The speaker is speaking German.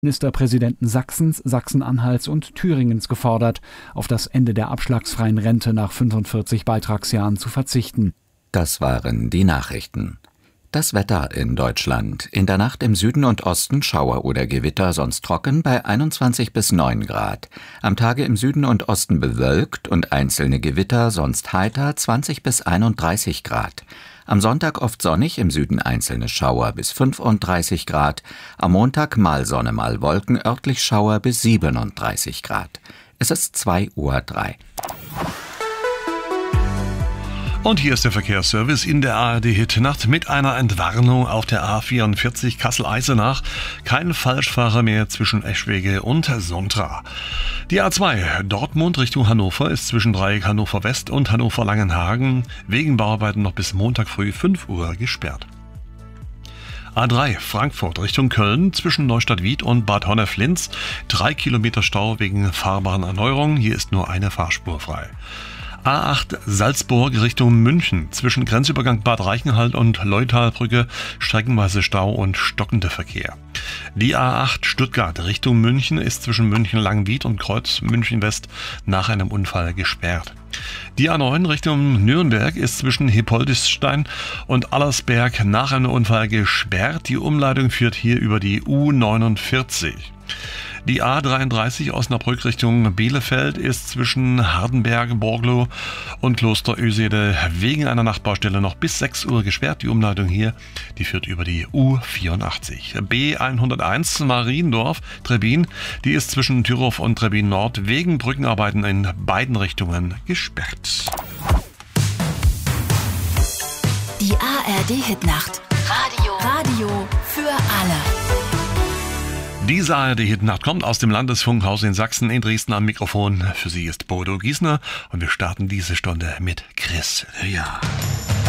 Ministerpräsidenten Sachsens, Sachsen-Anhalts und Thüringens gefordert, auf das Ende der abschlagsfreien Rente nach 45 Beitragsjahren zu verzichten. Das waren die Nachrichten. Das Wetter in Deutschland. In der Nacht im Süden und Osten Schauer oder Gewitter, sonst trocken bei 21 bis 9 Grad. Am Tage im Süden und Osten bewölkt und einzelne Gewitter, sonst heiter 20 bis 31 Grad. Am Sonntag oft sonnig, im Süden einzelne Schauer bis 35 Grad. Am Montag mal Sonne, mal Wolken, örtlich Schauer bis 37 Grad. Es ist 2:03 Uhr. Und hier ist der Verkehrsservice in der ARD-Hit-Nacht mit einer Entwarnung auf der A44 Kassel-Eisenach. Kein Falschfahrer mehr zwischen Eschwege und Sontra. Die A2 Dortmund Richtung Hannover ist zwischen Dreieck Hannover West und Hannover Langenhagen wegen Bauarbeiten noch bis Montag früh 5 Uhr gesperrt. A3 Frankfurt Richtung Köln zwischen Neustadt-Wied und Bad Honnef-Linz 3 Kilometer Stau wegen Fahrbahnerneuerung. Hier ist nur eine Fahrspur frei. A8 Salzburg Richtung München zwischen Grenzübergang Bad Reichenhall und Leutalbrücke streckenweise Stau und stockender Verkehr. Die A8 Stuttgart Richtung München ist zwischen München-Langwied und Kreuz München West nach einem Unfall gesperrt. Die A9 Richtung Nürnberg ist zwischen Hippoldisstein und Allersberg nach einem Unfall gesperrt. Die Umleitung führt hier über die U49. Die A33 Osnabrück Richtung Bielefeld ist zwischen Hardenberg, Borglo und Kloster Ösede wegen einer Nachtbaustelle noch bis 6 Uhr gesperrt. Die Umleitung hier, die führt über die U84. B101 Mariendorf, Trebbin, die ist zwischen Thürhof und Trebbin Nord wegen Brückenarbeiten in beiden Richtungen gesperrt. Die ARD-Hitnacht. Radio für alle. Diese ARD-Hitnacht kommt aus dem Landesfunkhaus in Sachsen in Dresden am Mikrofon. Für Sie ist Bodo Giesner und wir starten diese Stunde mit Chris Ria.